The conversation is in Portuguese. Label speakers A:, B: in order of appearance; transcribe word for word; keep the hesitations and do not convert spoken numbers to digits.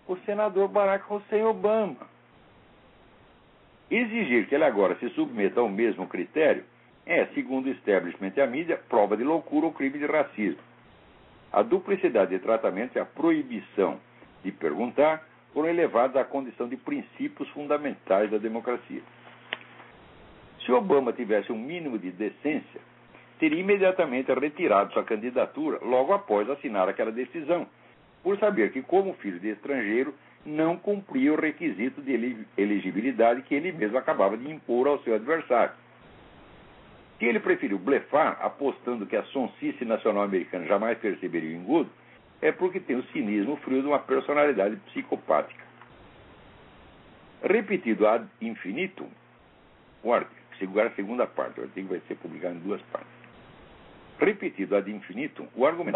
A: o senador Barack Hussein Obama. Exigir que ele agora se submeta ao mesmo critério é, segundo o establishment e a mídia, prova de loucura ou crime de racismo. A duplicidade de tratamento e a proibição de perguntar foram elevados à condição de princípios fundamentais da democracia. Se Obama tivesse um mínimo de decência, teria imediatamente retirado sua candidatura logo após assinar aquela decisão, por saber que, como filho de estrangeiro, não cumpria o requisito de elegibilidade que ele mesmo acabava de impor ao seu adversário. Se ele preferiu blefar, apostando que a sonsice nacional americana jamais perceberia o engodo, é porque tem o cinismo frio de uma personalidade psicopática. Repetido ad infinitum, o artigo, a segunda parte, o artigo vai ser publicado em duas partes. Repetido ad infinitum, o argumento